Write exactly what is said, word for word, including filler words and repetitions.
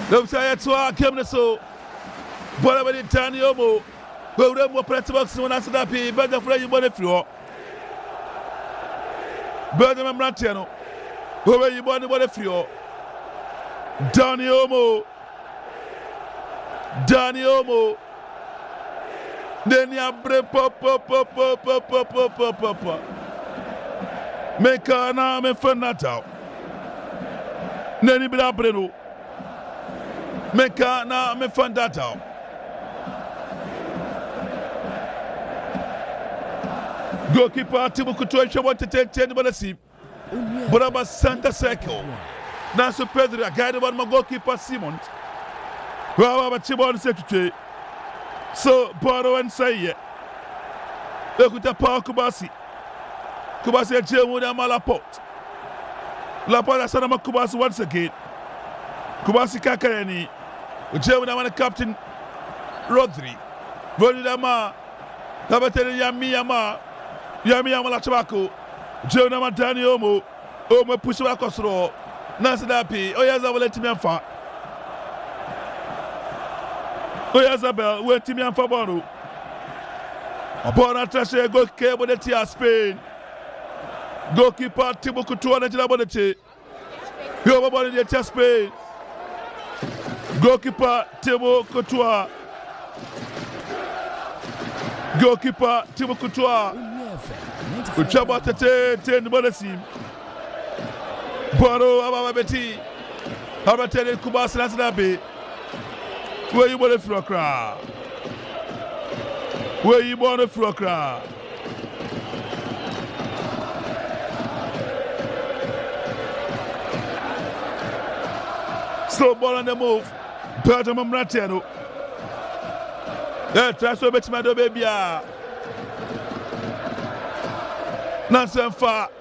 Don't say it's what came so. Whatever the tiny omo. Well, we more press box when I said that he better for you body floor. Better than Rantiano. Whoever you body body floor. Danny Omo. Danny Omo. Then you break pop pop pop pop pop pop pop pop pop pop. Make a name and fun that out. Then you be up breno. Make a name and fun that out. Goalkeeper Timu Kutuesha want to take ten but see. But about center circle. Now so Pedro guided by my goalkeeper Simon. Well about Chibon secretary. So Boro and say look at the power Kubasi. Kubasi Jemu na Malaport. Laporte Sanama Kubasi once again. Kubasi Kakayani. Jemu na the captain Rodri. Volidama. Tabatele Yami Yama. Yami Yama Lachabako. Jemu na Dani Omo. Omo push back Osro. Nancy Dapi. Oyaza will let me fa. Oyazabel, wait to me and Fabano. Upon a trash go cable the Tia Spain. Goalkeeper Timu Kutua and Jabonete. You have a the Tia Spain. Goalkeeper Timu Kutua. Goalkeeper Timu Kutua. Uchabate ten Bonasim. Boro Ababeti. Habatele Kubas Nasnabe. Where you born a flocra? Where you born a flocra? So ball on the move. Bertrand Rantiano. Eh, transfer bet my baby. Nansen fa.